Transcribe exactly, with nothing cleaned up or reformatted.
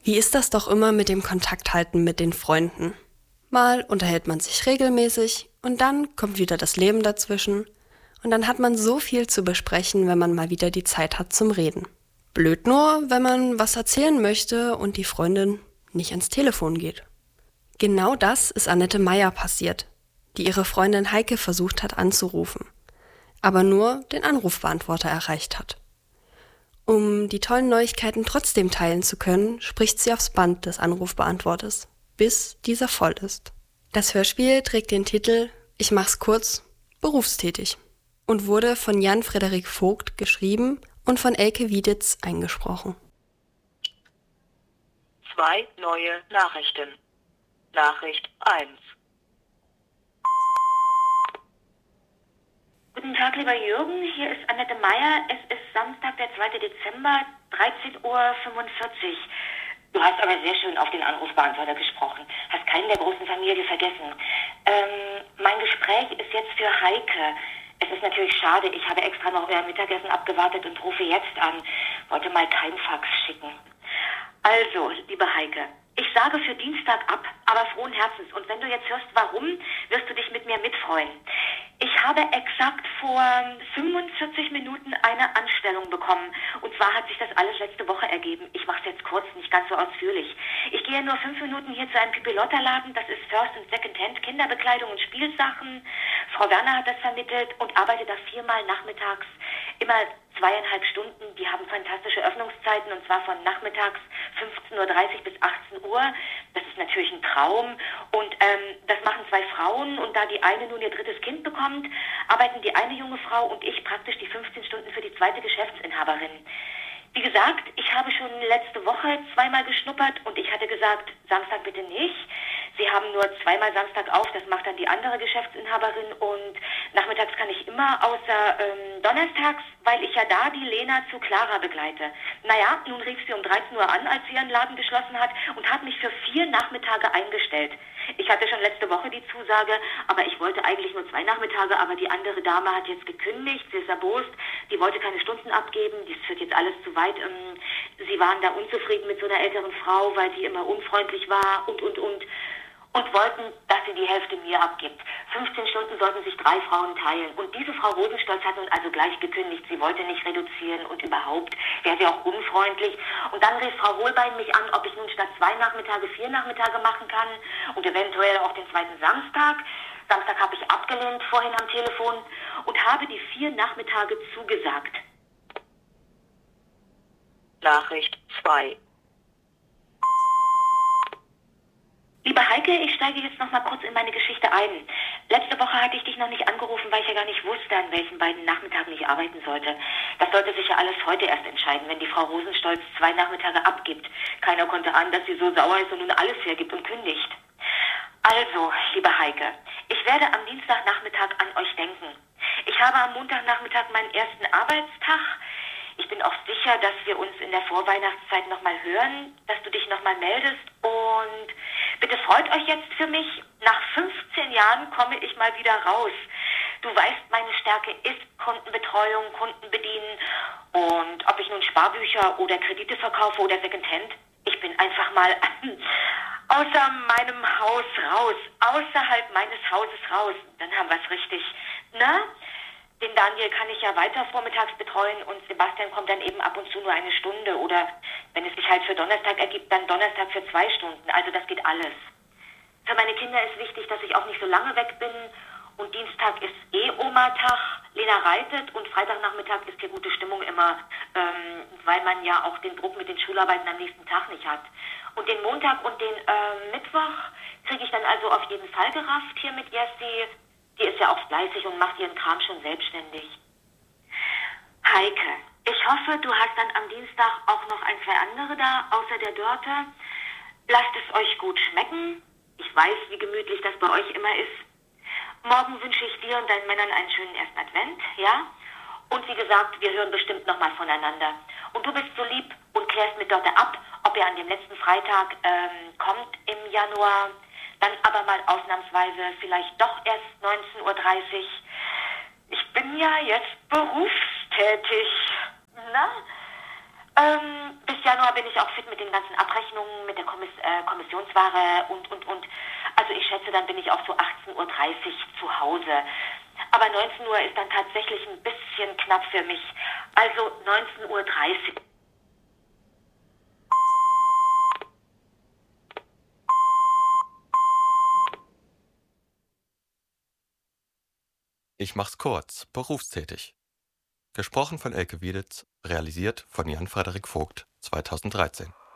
Wie ist das doch immer mit dem Kontakthalten mit den Freunden? Mal unterhält man sich regelmäßig und dann kommt wieder das Leben dazwischen und dann hat man so viel zu besprechen, wenn man mal wieder die Zeit hat zum Reden. Blöd nur, wenn man was erzählen möchte und die Freundin nicht ans Telefon geht. Genau das ist Annette Meyer passiert, die ihre Freundin Heike versucht hat anzurufen, aber nur den Anrufbeantworter erreicht hat. Um die tollen Neuigkeiten trotzdem teilen zu können, spricht sie aufs Band des Anrufbeantworters, bis dieser voll ist. Das Hörspiel trägt den Titel Ich mach's kurz, berufstätig und wurde von Jan Frederik Vogt geschrieben und von Elke Wieditz eingesprochen. Zwei neue Nachrichten. Nachricht eins. Guten Tag, lieber Jürgen, hier ist Annette Meyer. Es ist Samstag, der zweite Dezember, dreizehn Uhr fünfundvierzig. Du hast aber sehr schön auf den Anrufbeantworter gesprochen. Hast keinen der großen Familie vergessen. Ähm, mein Gespräch ist jetzt für Heike. Es ist natürlich schade, ich habe extra noch euer Mittagessen abgewartet und rufe jetzt an. Wollte mal kein Fax schicken. Also, liebe Heike, ich sage für Dienstag ab, aber frohen Herzens. Und wenn du jetzt hörst, warum, wirst du dich mit mir mitfreuen. Ich habe exakt vor fünfundvierzig Minuten eine Anstellung bekommen. Und zwar hat sich das alles letzte Woche ergeben. Ich mache es jetzt kurz, nicht ganz so ausführlich. Ich gehe nur fünf Minuten hier zu einem Pipi-Lotta-Laden. Das ist First und Second Hand, Kinderbekleidung und Spielsachen. Frau Werner hat das vermittelt und arbeite da viermal nachmittags. Immer zweieinhalb Stunden. Die haben fantastische Öffnungszeiten und zwar von nachmittags fünfzehn Uhr dreißig bis achtzehn Uhr. Das ist natürlich ein Traum. Und ähm, das machen zwei Frauen und da die eine nun ihr drittes Kind bekommt, arbeiten die eine junge Frau und ich praktisch die fünfzehn Stunden für die zweite Geschäftsinhaberin. Wie gesagt, ich habe schon letzte Woche zweimal geschnuppert und ich hatte gesagt, Samstag bitte nicht. Sie haben nur zweimal Samstag auf, das macht dann die andere Geschäftsinhaberin und nachmittags kann ich immer, außer ähm, donnerstags, weil ich ja da die Lena zu Clara begleite. Naja, nun rief sie um dreizehn Uhr an, als sie ihren Laden geschlossen hat und hat mich für vier Nachmittage eingestellt. Ich hatte schon letzte Woche die Zusage, aber ich wollte eigentlich nur zwei Nachmittage, aber die andere Dame hat jetzt gekündigt, sie ist erbost, die wollte keine Stunden abgeben, das führt jetzt alles zu weit. Sie waren da unzufrieden mit so einer älteren Frau, weil sie immer unfreundlich war und, und, und. Und wollten, dass sie die Hälfte mir abgibt. fünfzehn Stunden sollten sich drei Frauen teilen. Und diese Frau Rosenstolz hat nun also gleich gekündigt. Sie wollte nicht reduzieren und überhaupt wäre sie auch unfreundlich. Und dann rief Frau Wohlbein mich an, ob ich nun statt zwei Nachmittage vier Nachmittage machen kann und eventuell auch den zweiten Samstag. Samstag habe ich abgelehnt vorhin am Telefon und habe die vier Nachmittage zugesagt. Nachricht zwei. Liebe Heike, ich steige jetzt noch mal kurz in meine Geschichte ein. Letzte Woche hatte ich dich noch nicht angerufen, weil ich ja gar nicht wusste, an welchen beiden Nachmittagen ich arbeiten sollte. Das sollte sich ja alles heute erst entscheiden, wenn die Frau Rosenstolz zwei Nachmittage abgibt. Keiner konnte ahnen, dass sie so sauer ist und nun alles hergibt und kündigt. Also, liebe Heike, ich werde am Dienstagnachmittag an euch denken. Ich habe am Montagnachmittag meinen ersten Arbeitstag. Ich bin auch sicher, dass wir uns in der Vorweihnachtszeit nochmal hören, dass du dich nochmal meldest und bitte freut euch jetzt für mich. Nach fünfzehn Jahren komme ich mal wieder raus. Du weißt, meine Stärke ist Kundenbetreuung, Kunden bedienen und ob ich nun Sparbücher oder Kredite verkaufe oder Secondhand, ich bin einfach mal außer meinem Haus raus, außerhalb meines Hauses raus. Dann haben wir es richtig, ne? Den Daniel kann ich ja weiter vormittags betreuen und Sebastian kommt dann eben ab und zu nur eine Stunde oder wenn es sich halt für Donnerstag ergibt, dann Donnerstag für zwei Stunden. Also das geht alles. Für meine Kinder ist wichtig, dass ich auch nicht so lange weg bin und Dienstag ist eh Oma-Tag. Lena reitet und Freitagnachmittag ist hier gute Stimmung immer, ähm, weil man ja auch den Druck mit den Schularbeiten am nächsten Tag nicht hat. Und den Montag und den äh, Mittwoch kriege ich dann also auf jeden Fall gerafft hier mit Jessie. Die ist ja auch fleißig und macht ihren Kram schon selbstständig. Heike, ich hoffe, du hast dann am Dienstag auch noch ein, zwei andere da, außer der Dörte. Lasst es euch gut schmecken. Ich weiß, wie gemütlich das bei euch immer ist. Morgen wünsche ich dir und deinen Männern einen schönen ersten Advent, ja? Und wie gesagt, wir hören bestimmt nochmal voneinander. Und du bist so lieb und klärst mit Dörte ab, ob ihr an dem letzten Freitag ähm, kommt im Januar. Dann aber mal ausnahmsweise vielleicht doch erst neunzehn Uhr dreißig. Ich bin ja jetzt berufstätig. Na? Ähm, bis Januar bin ich auch fit mit den ganzen Abrechnungen, mit der Kommiss äh, Kommissionsware und, und, und. Also ich schätze, dann bin ich auch so achtzehn Uhr dreißig zu Hause. Aber neunzehn Uhr ist dann tatsächlich ein bisschen knapp für mich. Also neunzehn Uhr dreißig. Ich mach's kurz, berufstätig. Gesprochen von Elke Wieditz, realisiert von Jan-Frederik Vogt, zweitausenddreizehn.